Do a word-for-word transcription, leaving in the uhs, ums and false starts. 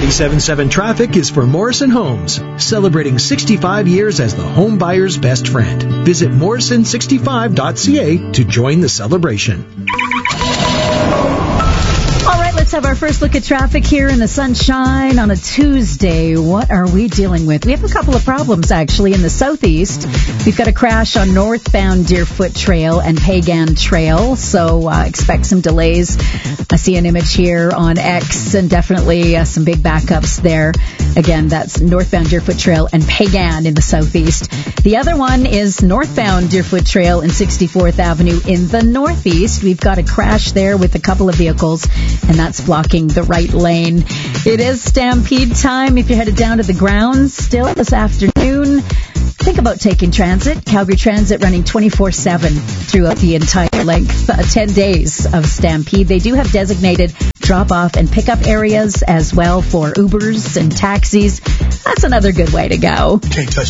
ninety-seven point seven Traffic is for Morrison Homes, celebrating sixty-five years as the home buyer's best friend. Visit morrison sixty-five dot c a to join the celebration. All right, let's have our first look at traffic here in the sunshine on a Tuesday. What are we dealing with? We have a couple of problems, actually, in the southeast. We've got a crash on northbound Deerfoot Trail and Pagan Trail, so uh, expect some delays. I see an image here on X, and definitely uh, some big backups there. Again, that's northbound Deerfoot Trail and Pagan in the southeast. The other one is northbound Deerfoot Trail and sixty-fourth Avenue in the northeast. We've got a crash there with a couple of vehicles, and that's blocking the right lane. It is Stampede time if you're headed down to the grounds still this afternoon. Think about taking transit. Calgary Transit running twenty-four seven throughout the entire length, uh, ten days of Stampede. They do have designated drop-off and pick-up areas as well for Ubers and taxis. That's another good way to go. Can't touch